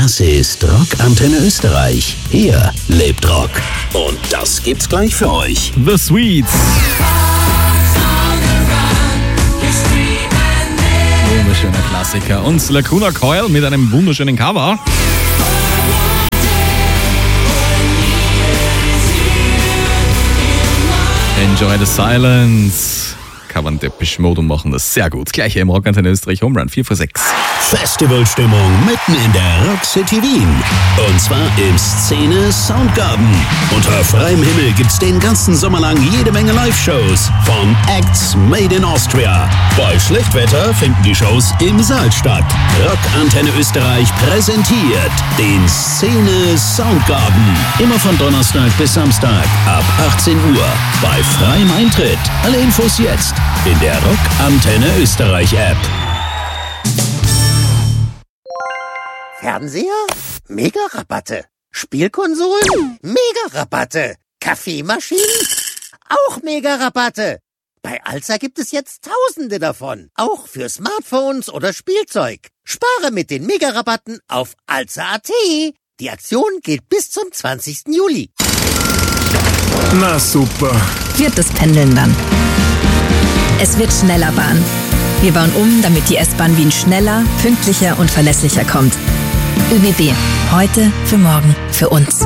Das ist Rock Antenne Österreich. Hier lebt Rock. Und das gibt's gleich für euch. The Sweets. Wunderschöner Klassiker. Und Lacuna Coil mit einem wunderschönen Cover. Enjoy the Silence. Covern Depeche Mode und machen das sehr gut. Gleich hier im Rock Antenne Österreich Home Run 4 vor 6. Festivalstimmung mitten in der Rock City Wien. Und zwar im Szene Soundgarden. Unter freiem Himmel gibt's den ganzen Sommer lang jede Menge Live-Shows von Acts Made in Austria. Bei Schlechtwetter finden die Shows im Saal statt. Rock Antenne Österreich präsentiert den Szene Soundgarden. Immer von Donnerstag bis Samstag ab 18 Uhr. Bei freiem Eintritt. Alle Infos jetzt in der Rock Antenne Österreich App. Fernseher? Mega-Rabatte. Spielkonsolen? Mega-Rabatte. Kaffeemaschinen? Auch Mega-Rabatte. Bei Alza gibt es jetzt Tausende davon. Auch für Smartphones oder Spielzeug. Spare mit den Mega-Rabatten auf alza.at. Die Aktion gilt bis zum 20. Juli. Na super. Wird das Pendeln dann. Es wird schneller Bahn. Wir bauen um, damit die S-Bahn Wien schneller, pünktlicher und verlässlicher kommt. ÖBB. Heute, für morgen, für uns.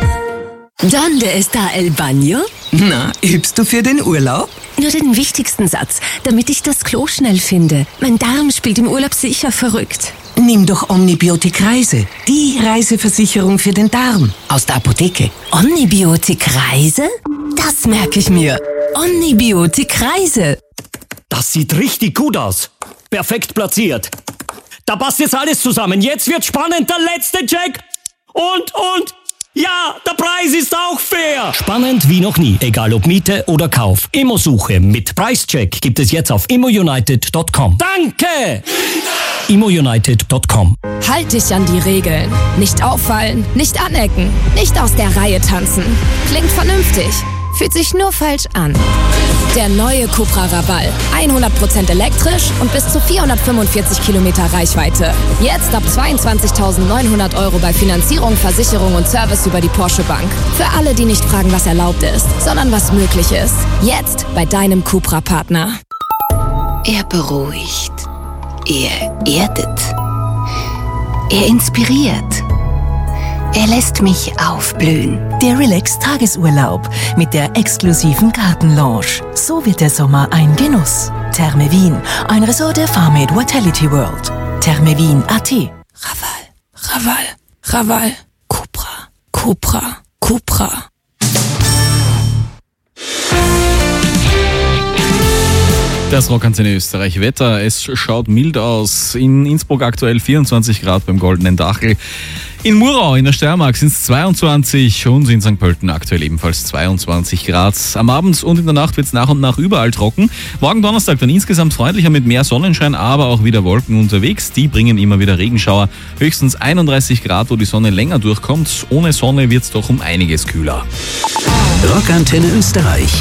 ¿Dónde está el baño? Na, übst du für den Urlaub? Nur den wichtigsten Satz, damit ich das Klo schnell finde. Mein Darm spielt im Urlaub sicher verrückt. Nimm doch Omnibiotik Reise. Die Reiseversicherung für den Darm. Aus der Apotheke. Omnibiotik Reise? Das merke ich mir. Omnibiotik Reise. Das sieht richtig gut aus. Perfekt platziert. Da passt jetzt alles zusammen. Jetzt wird spannend. Der letzte Check. Und. Ja, der Preis ist auch fair. Spannend wie noch nie. Egal ob Miete oder Kauf. Immo-Suche mit Preischeck gibt es jetzt auf immounited.com. Danke! immounited.com. Halt dich an die Regeln. Nicht auffallen, nicht anecken, nicht aus der Reihe tanzen. Klingt vernünftig. Fühlt sich nur falsch an. Der neue Cupra Raval. 100% elektrisch und bis zu 445 Kilometer Reichweite. Jetzt ab 22.900 € bei Finanzierung, Versicherung und Service über die Porsche Bank. Für alle, die nicht fragen, was erlaubt ist, sondern was möglich ist. Jetzt bei deinem Cupra-Partner. Er beruhigt. Er erdet. Er inspiriert. Er lässt mich aufblühen. Der Relax-Tagesurlaub mit der exklusiven Gartenlounge. So wird der Sommer ein Genuss. Therme Wien, ein Resort der Farmade Vitality World. Thermewien.at. Raval. Cupra. Das Rock Antenne Österreich Wetter. Es schaut mild aus. In Innsbruck aktuell 24 Grad beim Goldenen Dachel. In Murau in der Steiermark sind es 22 und in St. Pölten aktuell ebenfalls 22 Grad. Am Abend und in der Nacht wird es nach und nach überall trocken. Morgen Donnerstag dann insgesamt freundlicher mit mehr Sonnenschein, aber auch wieder Wolken unterwegs. Die bringen immer wieder Regenschauer. Höchstens 31 Grad, wo die Sonne länger durchkommt. Ohne Sonne wird es doch um einiges kühler. Rock Antenne Österreich.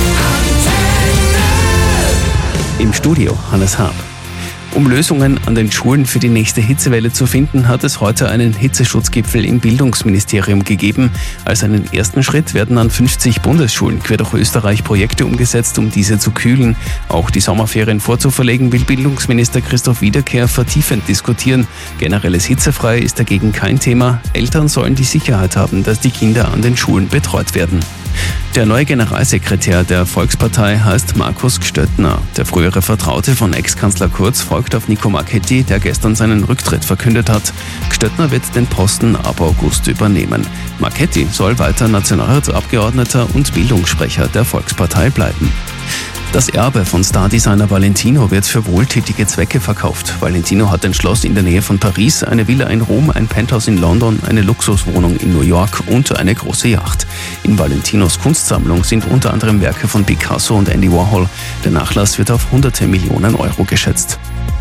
Im Studio Hannes Haab. Um Lösungen an den Schulen für die nächste Hitzewelle zu finden, hat es heute einen Hitzeschutzgipfel im Bildungsministerium gegeben. Als einen ersten Schritt werden an 50 Bundesschulen quer durch Österreich Projekte umgesetzt, um diese zu kühlen. Auch die Sommerferien vorzuverlegen, will Bildungsminister Christoph Wiederkehr vertiefend diskutieren. Generelles Hitzefrei ist dagegen kein Thema. Eltern sollen die Sicherheit haben, dass die Kinder an den Schulen betreut werden. Der neue Generalsekretär der Volkspartei heißt Markus Gstöttner. Der frühere Vertraute von Ex-Kanzler Kurz folgt auf Nico Marchetti, der gestern seinen Rücktritt verkündet hat. Gstöttner wird den Posten ab August übernehmen. Marchetti soll weiter Nationalratsabgeordneter und Bildungssprecher der Volkspartei bleiben. Das Erbe von Stardesigner Valentino wird für wohltätige Zwecke verkauft. Valentino hat ein Schloss in der Nähe von Paris, eine Villa in Rom, ein Penthouse in London, eine Luxuswohnung in New York und eine große Yacht. In Valentinos Kunstsammlung sind unter anderem Werke von Picasso und Andy Warhol. Der Nachlass wird auf hunderte Millionen Euro geschätzt.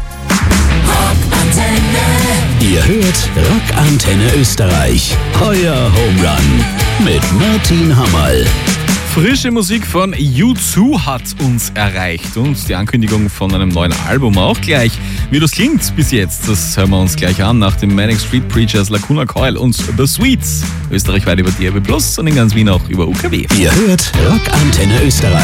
Ihr hört Rock Antenne Österreich. Euer Home Run mit Martin Hammerl. Frische Musik von U2 hat uns erreicht und die Ankündigung von einem neuen Album auch gleich. Wie das klingt bis jetzt, das hören wir uns gleich an nach dem Manic Street Preachers, Lacuna Coil und The Sweets. Österreichweit über DAB+ und in ganz Wien auch über UKW. Ihr hört Rockantenne Österreich.